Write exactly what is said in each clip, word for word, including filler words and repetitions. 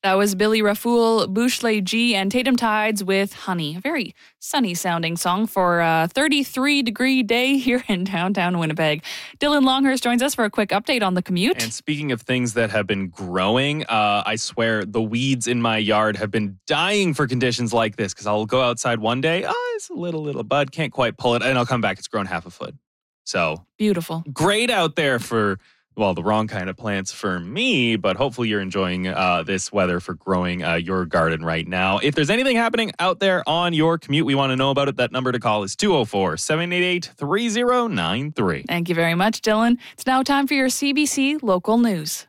That was Billy Rafool, Bouchley G, and Tatum Tides with Honey. A very sunny sounding song for a thirty-three degree day here in downtown Winnipeg. Dylan Longhurst joins us for a quick update on the commute. And speaking of things that have been growing, uh, I swear the weeds in my yard have been dying for conditions like this, because I'll go outside one day, oh, it's a little, little bud, can't quite pull it, and I'll come back, it's grown half a foot. So beautiful. Great out there for, well, the wrong kind of plants for me, but hopefully you're enjoying uh, this weather for growing uh, your garden right now. If there's anything happening out there on your commute, we want to know about it. That number to call is two oh four, seven eight eight, three oh nine three. Thank you very much, Dylan. It's now time for your C B C Local News.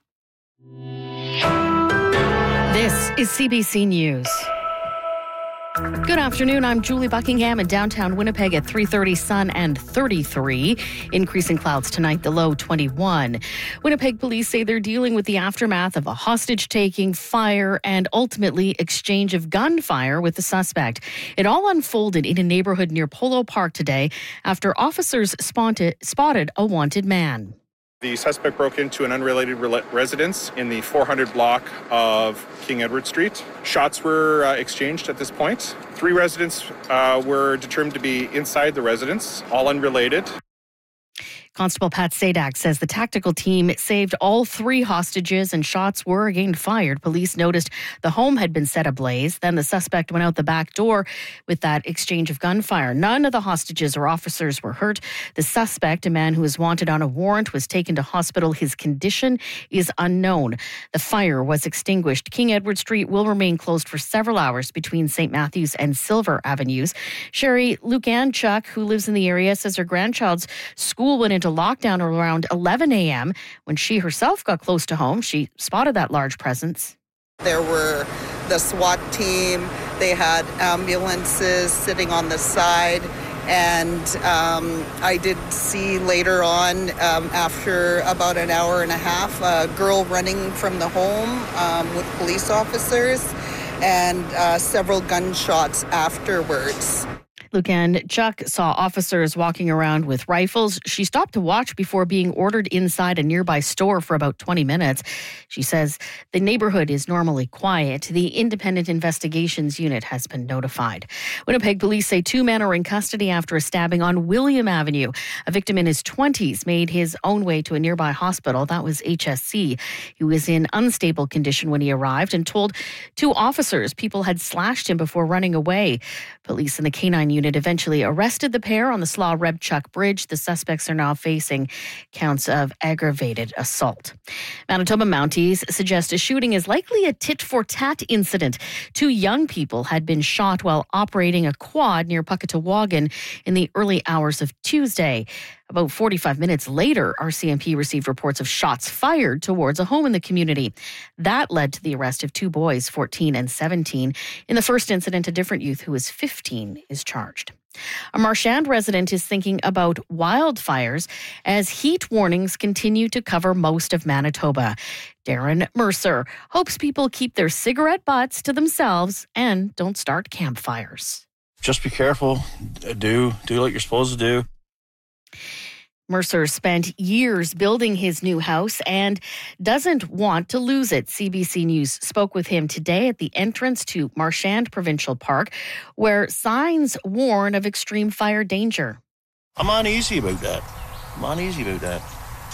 This is C B C News. Good afternoon. I'm Julie Buckingham in downtown Winnipeg at three thirty, sun and thirty-three. Increasing clouds tonight, the low twenty-one. Winnipeg police say they're dealing with the aftermath of a hostage-taking, fire, and ultimately exchange of gunfire with the suspect. It all unfolded in a neighborhood near Polo Park today after officers spotted, spotted a wanted man. The suspect broke into an unrelated re- residence in the four hundred block of King Edward Street. Shots were uh, exchanged at this point. Three residents uh, were determined to be inside the residence, all unrelated. Constable Pat Sadak says the tactical team saved all three hostages and shots were again fired. Police noticed the home had been set ablaze. Then the suspect went out the back door with that exchange of gunfire. None of the hostages or officers were hurt. The suspect, a man who is wanted on a warrant, was taken to hospital. His condition is unknown. The fire was extinguished. King Edward Street will remain closed for several hours between Saint Matthews and Silver Avenues. Sherry Lukanchuk, who lives in the area, says her grandchild's school went into lockdown around eleven a.m. When she herself got close to home, she spotted that large presence. There were the SWAT team, they had ambulances sitting on the side, and um, I did see later on, um, after about an hour and a half, a girl running from the home um, with police officers, and uh, several gunshots afterwards. Lukanchuk saw officers walking around with rifles. She stopped to watch before being ordered inside a nearby store for about twenty minutes. She says the neighborhood is normally quiet. The Independent Investigations Unit has been notified. Winnipeg police say two men are in custody after a stabbing on William Avenue. A victim in his twenties made his own way to a nearby hospital. That was H S C. He was in unstable condition when he arrived and told two officers people had slashed him before running away. Police in the K nine unit eventually arrested the pair on the Slaw-Rebchuk Bridge. The suspects are now facing counts of aggravated assault. Manitoba Mounties suggest a shooting is likely a tit-for-tat incident. Two young people had been shot while operating a quad near Puckatawagan in the early hours of Tuesday. About forty-five minutes later, R C M P received reports of shots fired towards a home in the community. That led to the arrest of two boys, fourteen and seventeen. In the first incident, a different youth who was fifteen is charged. A Marchand resident is thinking about wildfires as heat warnings continue to cover most of Manitoba. Darren Mercer hopes people keep their cigarette butts to themselves and don't start campfires. Just be careful. Do, do what you're supposed to do. Mercer spent years building his new house and doesn't want to lose it. C B C News spoke with him today at the entrance to Marchand Provincial Park, where signs warn of extreme fire danger. I'm uneasy about that. I'm uneasy about that.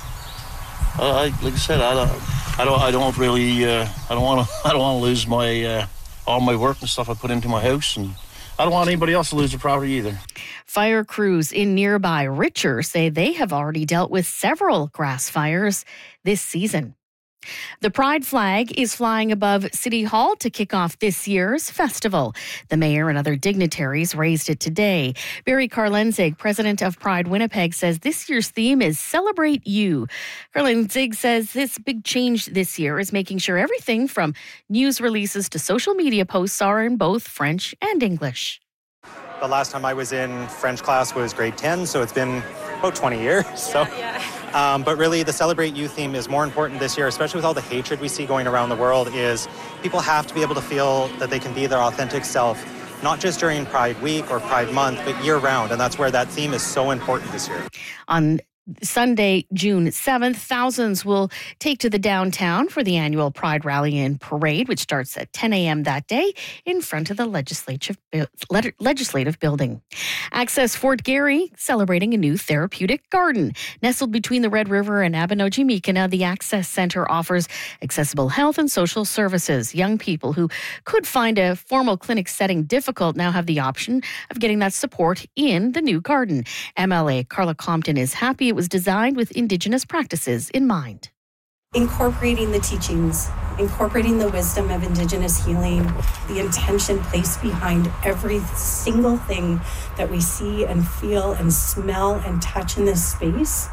I, like I said, I don't, I don't, I don't really, uh, I don't want to, I don't want to lose my uh, all my work and stuff I put into my house, and I don't want anybody else to lose their property either. Fire crews in nearby Richer say they have already dealt with several grass fires this season. The Pride flag is flying above City Hall to kick off this year's festival. The mayor and other dignitaries raised it today. Barry Karlenzig, president of Pride Winnipeg, says this year's theme is Celebrate You. Karlenzig says this big change this year is making sure everything from news releases to social media posts are in both French and English. The last time I was in French class was grade ten, so it's been about twenty years. So, um, but really the Celebrate You theme is more important this year, especially with all the hatred we see going around the world, is people have to be able to feel that they can be their authentic self, not just during Pride Week or Pride Month, but year round. And that's where that theme is so important this year. On Sunday, June seventh, thousands will take to the downtown for the annual Pride Rally and Parade, which starts at ten a.m. that day in front of the legislative, legislative building. Access Fort Garry, celebrating a new therapeutic garden. Nestled between the Red River and Abenoji-Mikena, the Access Centre offers accessible health and social services. Young people who could find a formal clinic setting difficult now have the option of getting that support in the new garden. M L A Carla Compton is happy it was designed with Indigenous practices in mind. Incorporating the teachings, incorporating the wisdom of Indigenous healing, the intention placed behind every single thing that we see and feel and smell and touch in this space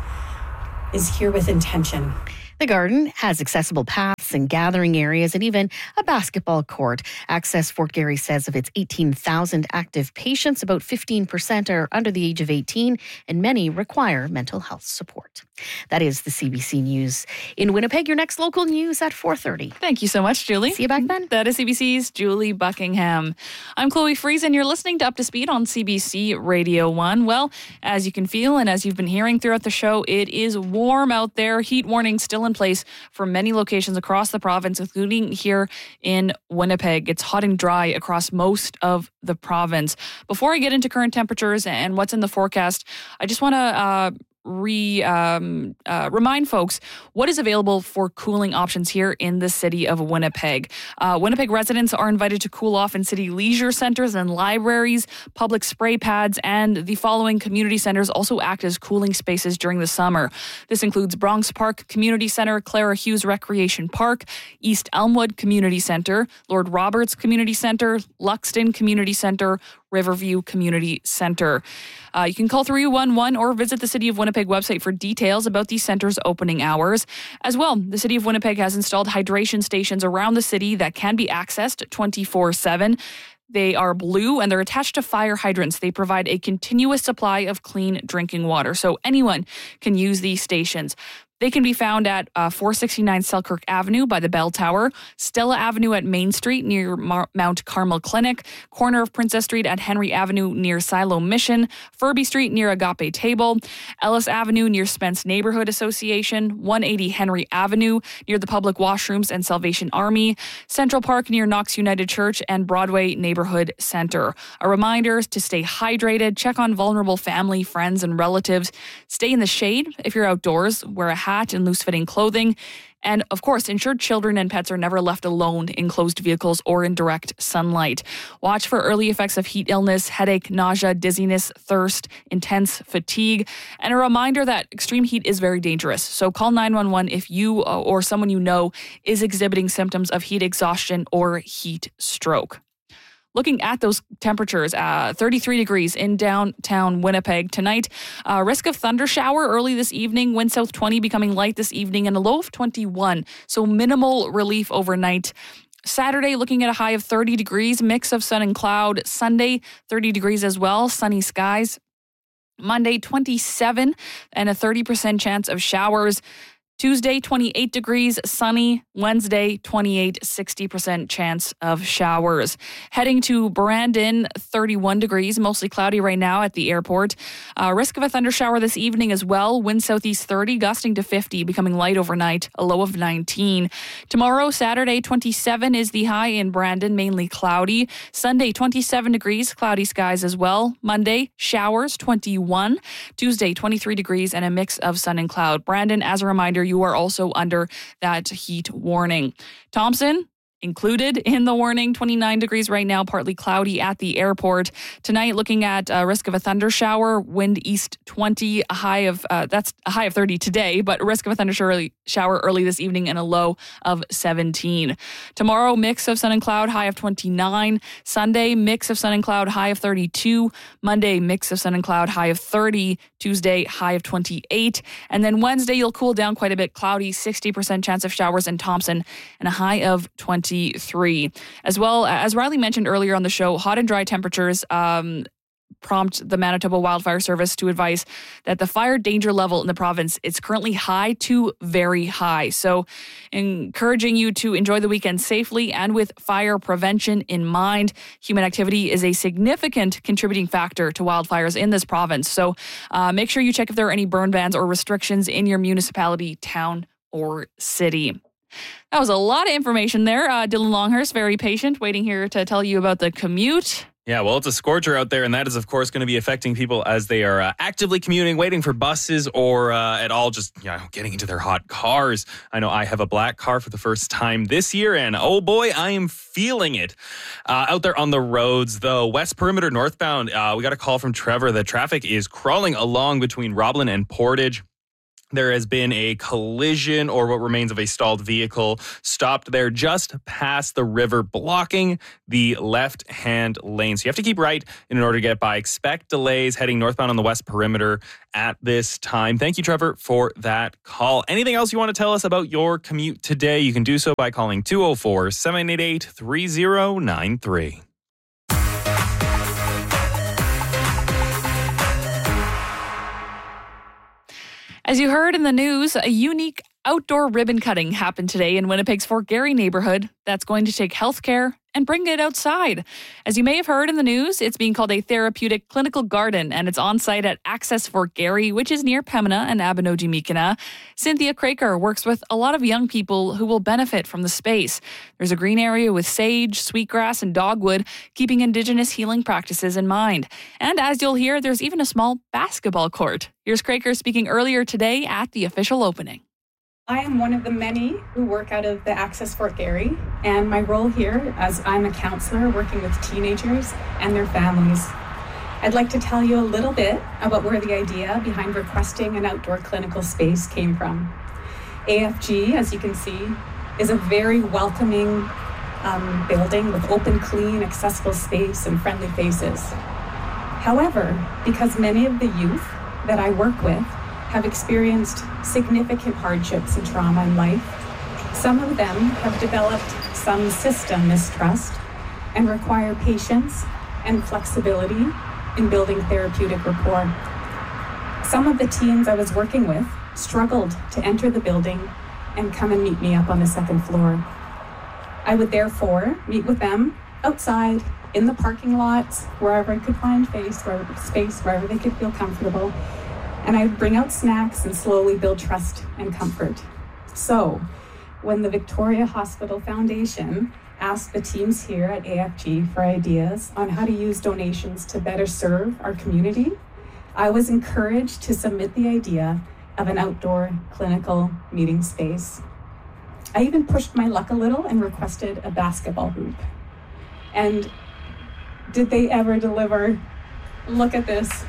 is here with intention. The garden has accessible paths and gathering areas and even a basketball court. Access Fort Garry says of its eighteen thousand active patients, about fifteen percent are under the age of eighteen and many require mental health support. That is the C B C News. In Winnipeg, your next local news at four thirty. Thank you so much, Julie. See you back then. That is C B C's Julie Buckingham. I'm Chloe Fries, and you're listening to Up to Speed on C B C Radio one. Well, as you can feel and as you've been hearing throughout the show, it is warm out there. Heat warning still in place for many locations across the province, including here in Winnipeg. It's hot and dry across most of the province. Before I get into current temperatures and what's in the forecast, I just want to uh, re um, uh, remind folks what is available for cooling options here in the city of Winnipeg. Uh, Winnipeg residents are invited to cool off in city leisure centers and libraries. Public spray pads and the following community centers also act as cooling spaces during the summer. This includes Bronx Park Community Center, Clara Hughes Recreation Park, East Elmwood Community Center, Lord Roberts Community Center, Luxton Community Center, Riverview Community Center. Uh, you can call three one one or visit the City of Winnipeg website for details about these centers' opening hours. As well, the City of Winnipeg has installed hydration stations around the city that can be accessed twenty-four seven. They are blue and they're attached to fire hydrants. They provide a continuous supply of clean drinking water, so anyone can use these stations. They can be found at uh, four sixty-nine Selkirk Avenue by the Bell Tower, Stella Avenue at Main Street near Mar- Mount Carmel Clinic, corner of Princess Street at Henry Avenue near Silo Mission, Furby Street near Agape Table, Ellis Avenue near Spence Neighborhood Association, one eighty Henry Avenue near the Public Washrooms and Salvation Army, Central Park near Knox United Church, and Broadway Neighborhood Center. A reminder to stay hydrated, check on vulnerable family, friends, and relatives, stay in the shade if you're outdoors, wear a hat and loose-fitting clothing. And, of course, ensure children and pets are never left alone in closed vehicles or in direct sunlight. Watch for early effects of heat illness, headache, nausea, dizziness, thirst, intense fatigue. And a reminder that extreme heat is very dangerous. So call nine one one if you or someone you know is exhibiting symptoms of heat exhaustion or heat stroke. Looking at those temperatures, uh, thirty-three degrees in downtown Winnipeg tonight. Uh, risk of thunder shower early this evening. Wind south twenty becoming light this evening and a low of twenty-one. So minimal relief overnight. Saturday, looking at a high of thirty degrees, mix of sun and cloud. Sunday, thirty degrees as well, sunny skies. Monday, twenty-seven and a thirty percent chance of showers. Tuesday, twenty-eight degrees, sunny. Wednesday, twenty-eight, sixty percent chance of showers. Heading to Brandon, thirty-one degrees, mostly cloudy right now at the airport. Uh, risk of a thunder shower this evening as well. Wind southeast thirty, gusting to fifty, becoming light overnight, a low of nineteen. Tomorrow, Saturday, twenty-seven is the high in Brandon, mainly cloudy. Sunday, twenty-seven degrees, cloudy skies as well. Monday, showers, twenty-one. Tuesday, twenty-three degrees and a mix of sun and cloud. Brandon, as a reminder, you are also under that heat warning. Thompson, included in the warning, twenty-nine degrees right now, partly cloudy at the airport. Tonight, looking at a risk of a thunder shower, wind east twenty, a high of, uh, that's a high of thirty today, but risk of a thunder shower early this evening and a low of seventeen. Tomorrow, mix of sun and cloud, high of twenty-nine. Sunday, mix of sun and cloud, high of thirty-two. Monday, mix of sun and cloud, high of thirty. Tuesday, high of twenty-eight. And then Wednesday, you'll cool down quite a bit, cloudy, sixty percent chance of showers in Thompson, and a high of twenty-three. As well, as Riley mentioned earlier on the show, hot and dry temperatures um, prompt the Manitoba Wildfire Service to advise that the fire danger level in the province is currently high to very high. So encouraging you to enjoy the weekend safely and with fire prevention in mind. Human activity is a significant contributing factor to wildfires in this province. So uh, make sure you check if there are any burn bans or restrictions in your municipality, town, or city. That was a lot of information there. Uh, Dylan Longhurst, very patient, waiting here to tell you about the commute. Yeah, well, it's a scorcher out there, and that is, of course, going to be affecting people as they are uh, actively commuting, waiting for buses, or uh, at all just, you know, getting into their hot cars. I know I have a black car for the first time this year, and oh boy, I am feeling it. Uh, out there on the roads, though, West Perimeter northbound, uh, we got a call from Trevor that traffic is crawling along between Roblin and Portage. There has been a collision or what remains of a stalled vehicle stopped there just past the river, blocking the left-hand lane. So you have to keep right in order to get by. Expect delays heading northbound on the West Perimeter at this time. Thank you, Trevor, for that call. Anything else you want to tell us about your commute today? You can do so by calling two oh four, seven eight eight, three oh nine three. As you heard in the news, a unique outdoor ribbon cutting happened today in Winnipeg's Fort Garry neighborhood that's going to take healthcare and bring it outside. As you may have heard in the news, it's being called a therapeutic clinical garden, and it's on site at Access Fort Garry, which is near Pembina and Abinogi-Mikina. Cynthia Craker works with a lot of young people who will benefit from the space. There's a green area with sage, sweetgrass, and dogwood, keeping Indigenous healing practices in mind. And as you'll hear, there's even a small basketball court. Here's Craker speaking earlier today at the official opening. I am one of the many who work out of the Access Fort Garry, and my role here as I'm a counselor working with teenagers and their families. I'd like to tell you a little bit about where the idea behind requesting an outdoor clinical space came from. A F G, as you can see, is a very welcoming um, building with open, clean, accessible space and friendly faces. However, because many of the youth that I work with have experienced significant hardships and trauma in life, some of them have developed some system mistrust and require patience and flexibility in building therapeutic rapport. Some of the teens I was working with struggled to enter the building and come and meet me up on the second floor. I would therefore meet with them outside, in the parking lots, wherever I could find space, wherever, space, wherever they could feel comfortable. And I'd bring out snacks and slowly build trust and comfort. So when the Victoria Hospital Foundation asked the teams here at A F G for ideas on how to use donations to better serve our community, I was encouraged to submit the idea of an outdoor clinical meeting space. I even pushed my luck a little and requested a basketball hoop. And did they ever deliver? Look at this.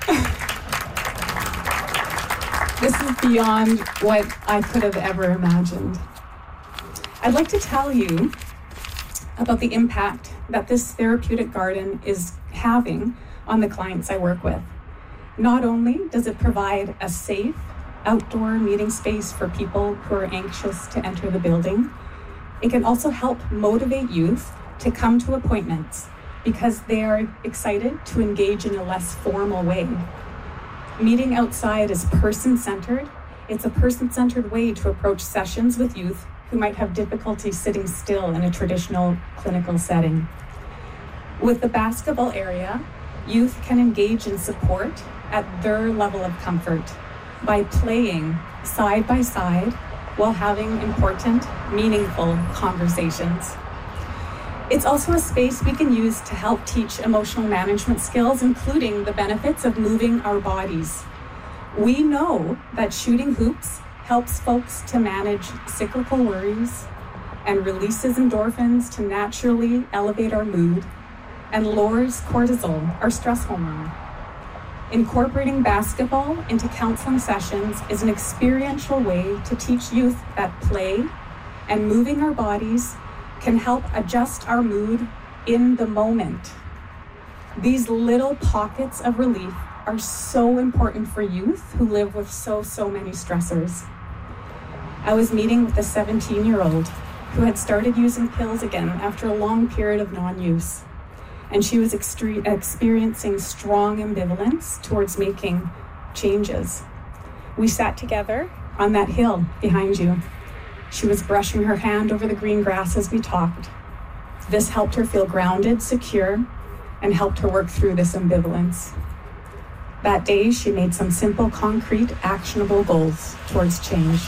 This is beyond what I could have ever imagined. I'd like to tell you about the impact that this therapeutic garden is having on the clients I work with. Not only does it provide a safe outdoor meeting space for people who are anxious to enter the building, it can also help motivate youth to come to appointments because they are excited to engage in a less formal way. Meeting outside is person-centered. It's a person-centered way to approach sessions with youth who might have difficulty sitting still in a traditional clinical setting. With the basketball area, youth can engage in support at their level of comfort by playing side by side while having important, meaningful conversations. It's also a space we can use to help teach emotional management skills, including the benefits of moving our bodies. We know that shooting hoops helps folks to manage cyclical worries and releases endorphins to naturally elevate our mood and lowers cortisol, our stress hormone. Incorporating basketball into counseling sessions is an experiential way to teach youth that play and moving our bodies can help adjust our mood in the moment. These little pockets of relief are so important for youth who live with so, so many stressors. I was meeting with a seventeen-year-old who had started using pills again after a long period of non-use. and she was extre- experiencing strong ambivalence towards making changes. We sat together on that hill behind you. She was brushing her hand over the green grass as we talked. This helped her feel grounded, secure, and helped her work through this ambivalence. That day, she made some simple, concrete, actionable goals towards change.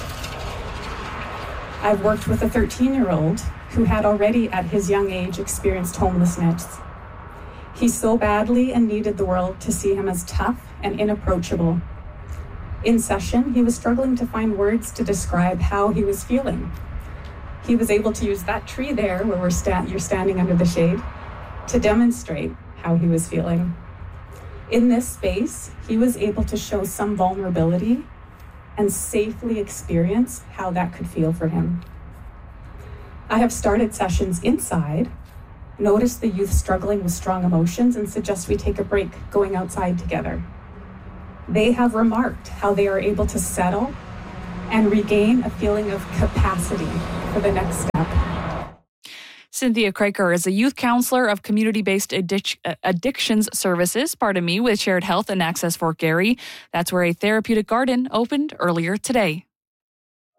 I've worked with a thirteen-year-old who had already at his young age experienced homelessness. He so badly and needed the world to see him as tough and inapproachable. In session, he was struggling to find words to describe how he was feeling. He was able to use that tree there where we're sta- you're standing under the shade to demonstrate how he was feeling. In this space, he was able to show some vulnerability and safely experience how that could feel for him. I have started sessions inside, notice the youth struggling with strong emotions, and suggest we take a break going outside together. They have remarked how they are able to settle and regain a feeling of capacity for the next step. Cynthia Kraker is a youth counselor of community-based addic- addictions services, pardon me, with Shared Health and Access Fort Garry. That's where a therapeutic garden opened earlier today.